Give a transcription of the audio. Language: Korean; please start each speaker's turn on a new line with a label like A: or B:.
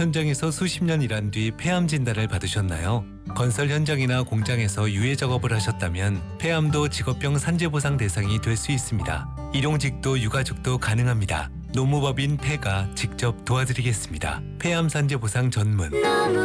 A: 현장에서 수십 년 일한 뒤 폐암 진단을 받으셨나요? 건설 현장이나 공장에서 유해 작업을 하셨다면 폐암도 직업병 산재보상 대상이 될 수 있습니다. 일용직도 유가족도 가능합니다. 노무법인 폐가 직접 도와드리겠습니다. 폐암 산재보상 전문